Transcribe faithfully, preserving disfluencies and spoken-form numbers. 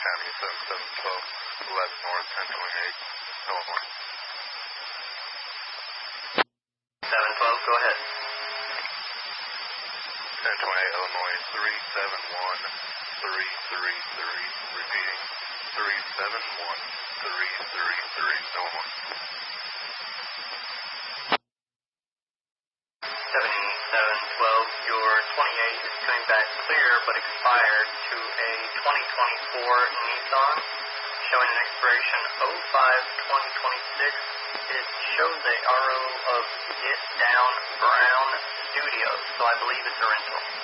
Avenue, seventy-seven twelve, left north, ten twenty-eight, Illinois. seven twelve, go ahead. ten twenty-eight, Illinois, three seven one, three three three, repeating, three seven one, three three three, Illinois. seventy-seven twelve, your twenty-eight is coming back clear but expired to a twenty twenty-four Nissan, showing an expiration oh five twenty twenty-six. It shows a R O of Get Down Brown Studios, so I believe it's a rental.